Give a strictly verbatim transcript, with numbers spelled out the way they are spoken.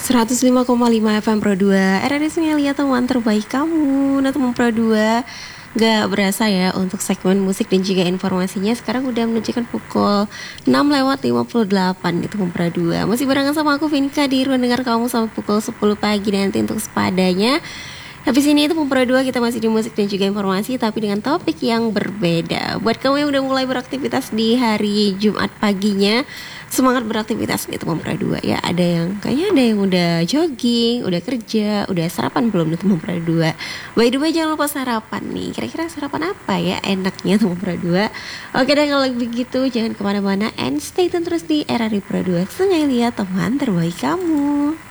seratus lima koma lima F M Pro dua R R I Singalia, teman terbaik kamu. Nah teman Pro dua, gak berasa ya untuk segmen musik dan juga informasinya sekarang udah menunjukkan pukul enam lewat lima puluh delapan di teman Pro dua. Masih barengan sama aku Vinka di ruang dengar kamu sampai pukul sepuluh pagi nanti untuk sepadanya. Habis ini itu Pro dua kita masih di musik dan juga informasi, tapi dengan topik yang berbeda. Buat kamu yang udah mulai beraktivitas di hari Jumat paginya, semangat beraktivitas nih teman Pro dua ya. Ada yang kayaknya ada yang udah jogging, udah kerja, udah sarapan belum nih teman Pro dua. By the way jangan lupa sarapan nih. Kira-kira sarapan apa ya enaknya teman Pro dua? Oke deh, kalau begitu jangan kemana-mana and stay tune terus di R R I Pro dua. Sengaja lihat teman terbaik kamu.